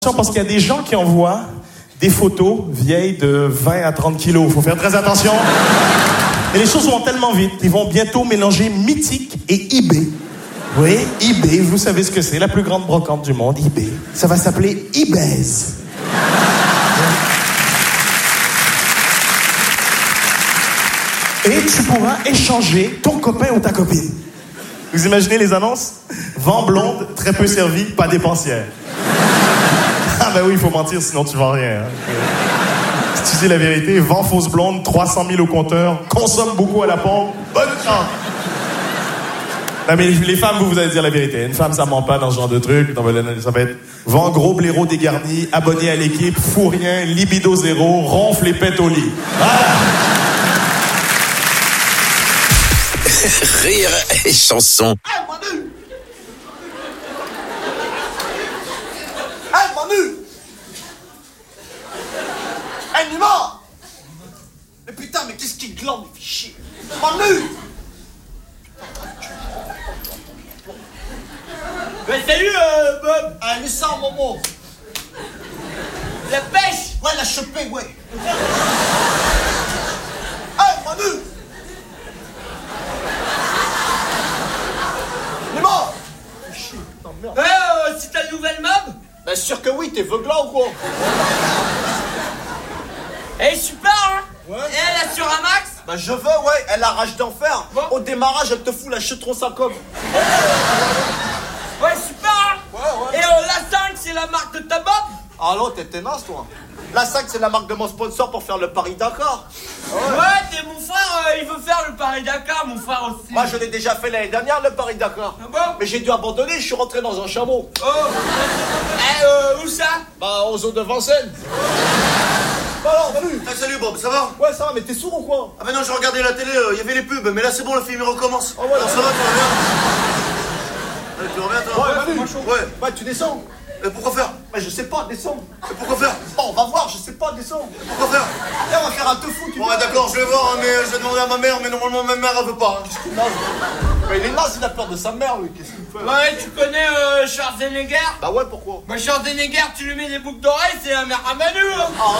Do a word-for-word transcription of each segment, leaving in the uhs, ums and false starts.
Parce qu'il y a des gens qui envoient des photos vieilles de vingt à trente kilos. Il faut faire très attention. Et les choses vont tellement vite. Ils vont bientôt mélanger Mythique et eBay. Oui, eBay, vous savez ce que c'est, la plus grande brocante du monde, eBay. Ça va s'appeler eBaise. Et tu pourras échanger ton copain ou ta copine. Vous imaginez les annonces? Vent blonde, très peu servie, pas dépensière. Ah ben oui, il faut mentir, sinon tu vends rien. Hein. Si tu dis la vérité, vend fausse blonde, trois cent mille au compteur, consomme beaucoup à la pompe, bonne chance. Non mais les femmes, vous, vous allez dire la vérité. Une femme, ça ment pas dans ce genre de truc. Ça va être vend gros blaireau dégarni, abonné à l'équipe, fou rien, libido zéro, ronfle et pète au lit. Voilà. Rire et chanson. Hey, Manu! Hey, Manu! Hey, Nima! Mais putain, mais qu'est-ce qui glande, il fait chier! Manu! Ouais, salut, euh, Bob! Ah, mais ça, Momo! La pêche! Ouais, la chopé, ouais! Hey, Manu! Nima! Chier, putain, merde! Ouais, euh, c'est ta nouvelle mob? Bien sûr que oui, t'es veuglant ou quoi? Elle est super, hein? Ouais. Et elle assure un max? Bah je veux, ouais, elle a rage d'enfer. Bon. Au démarrage, elle te fout la chetron sa com. Ouais, super, hein? Ouais, ouais. Et euh, la cinq, c'est la marque de ta bob? Ah non, t'es tenace, toi. La cinq, c'est la marque de mon sponsor pour faire le Paris-Dakar. Ouais, ouais t'es mon frère, euh, il veut faire le Paris-Dakar, mon frère aussi. Moi, je l'ai déjà fait l'année dernière, le Paris-Dakar. Ah bon? Mais j'ai dû abandonner, je suis rentré dans un chameau. Oh! Eh, euh, où ça? Bah, aux eaux de Vincennes. Bah alors, salut. Ah, salut Bob, ça va? Ouais, ça va, mais t'es sourd ou quoi? Ah ben non, je regardais la télé, il euh, y avait les pubs, mais là c'est bon, le film il recommence. Ah ouais, Alors ça va, tu reviens? Allez, tu reviens toi? Ouais, salut. Ouais. Bah, tu descends. Et pourquoi faire? Bah, je sais pas, descends. Et pourquoi faire? Bon, on va voir, je sais pas, descends. Pourquoi faire? Viens, on va faire un te fou, tu Bon, ouais, d'accord, je vais voir, hein, mais euh, je vais demander à ma mère, mais normalement ma mère elle veut pas. Hein. Naze. Bah, il est naze, il a peur de sa mère, lui, qu'est-ce qu'il fait? Ouais, tu connais euh, Schwarzenegger? Bah ouais, pourquoi? Bah, Schwarzenegger, tu lui mets des boucles d'oreilles, c'est la mère à Manu, hein. Ah,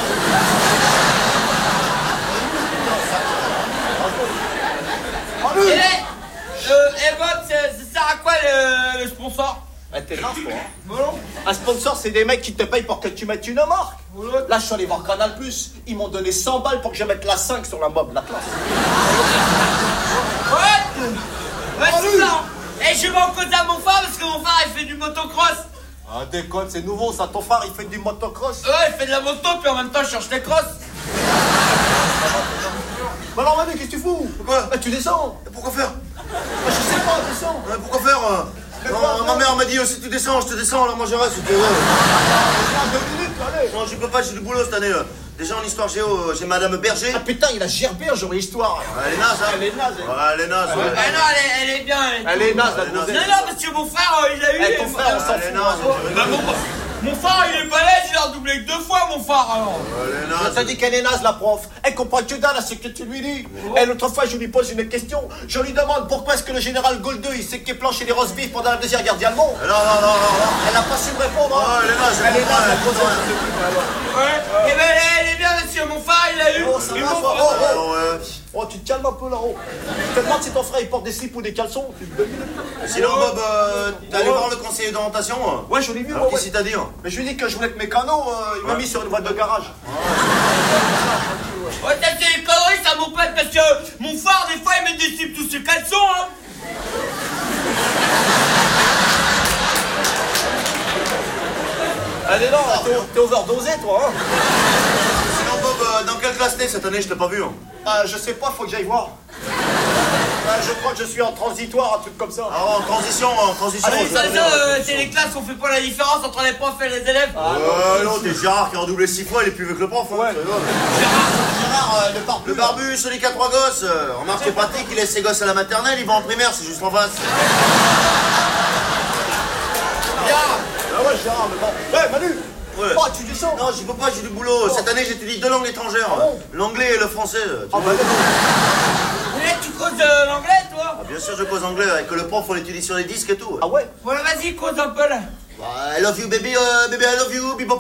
Et là, euh, eh Bob, ça ça sert à quoi le, le sponsor? bah, t'es naze, toi. Hein. Bon. Un sponsor, c'est des mecs qui te payent pour que tu mettes une marque. Là, je suis allé voir Canal plus. Ils m'ont donné cent balles pour que je mette la cinq sur la mob, la classe. Ouais. Ouais, c'est ça. Et je vais en cause à mon frère parce que mon frère il fait du motocross. Ah, déconne, c'est nouveau, ça. Ton frère, il fait du motocross. Ouais, il fait de la moto puis en même temps il cherche les crosses. Bah alors, Manu, qu'est-ce que tu fous? Pourquoi? Bah, tu descends. Et pourquoi faire? Bah, je sais pas, descends. Ouais, pourquoi faire? euh Mais Non, quoi, ma non. mère m'a dit, euh, si tu descends, je te descends, alors moi je reste. tu vois. Viens, deux minutes, allez. Non, je peux pas, j'ai du boulot cette année. euh. Déjà en histoire géo, euh, j'ai Madame Berger. Ah, putain, il a gerbé un jour l'histoire. Ouais, elle est naze, hein? Elle est naze, elle. Ouais, elle est naze, ouais. Bah non, elle est, elle est bien. Elle est, Elle est naze, la Elle est naze. gonzesse. Non, non, parce que mon frère euh, il a eu. Eh, ton frère, on s'en Elle est fout. naze, hein. tu Bah, rigoles. mon, mon frère il est pas là, il a redoublé que deux fois mon frère alors. Elle est Je naze. t'ai dit qu'elle est naze, la prof. Elle comprend que dalle à ce que tu lui dis. Et l'autre fois, je lui pose une question. Je lui demande pourquoi est-ce que le général Goldeux, il s'est qu'il planché les roast beef pendant la deuxième guerre d'Allemand. Non, non, non, non, non. Elle n'a pas su me répondre. hein. Ouais, elle est naze, Elle est elle naze, la est gonzesse. naze. Ouais. Et ben elle, elle est bien monsieur, mon frère il a eu. Oh, ça Et va, mon ça va. frère- Oh, oh. Oh, ouais. Oh, tu te calmes un peu là-haut. Je te demande si ton frère il porte des slips ou des caleçons. Tu te donnes- Sinon, Bob, euh, t'es allé voir le conseiller d'orientation? hein? Ouais, je l'ai vu, Alors, ouais, qu'est-ce ouais. qu'il t'a dit? hein? Mais je lui ai dit que je voulais que mes canaux, euh, il m'a Ouais. mis sur une voie de garage. Ouais, ça c'est des conneries ça mon pote parce que mon frère des fois il met des slips tous ses caleçons hein. Allez, non, t'es t'es overdosé, toi, hein. Sinon, Bob, euh, dans quelle classe t'es cette année? Je t'ai pas vu. hein. Ah, je sais pas, faut que j'aille voir. Ah, je crois que je suis en transitoire, un truc comme ça. Ah, en transition, en transition. Ah oui, je ça, connais, ça, ouais. euh, c'est les classes qu'on fait pas la différence entre les profs et les élèves. Ah, Ouais, non, t'es Gérard qui a redoublé six fois, il est plus vieux que le prof. hein. Ouais. Tu rigoles. Gérard, euh, le barbu. Le barbu, celui qui a trois gosses. euh, Remarque, c'est pratique, il laisse ses gosses à la maternelle, il va en primaire, c'est juste en face. Gérard. Ah ouais, Gérard, le barbu. Ouais, Manu. Ouais. Oh, tu descends. Non, j'y peux pas, j'ai du boulot. Cette année, j'étudie deux langues étrangères. Ah bon? L'anglais et le français. tu Ah, vois. bah, Mais tu causes euh, l'anglais toi? Ah, bien sûr, je cause anglais avec le prof, on l'étudie sur les disques et tout. ah ouais. Voilà, vas-y, cause un peu là. Bah, I love you, baby, euh, baby, I love you, bibo.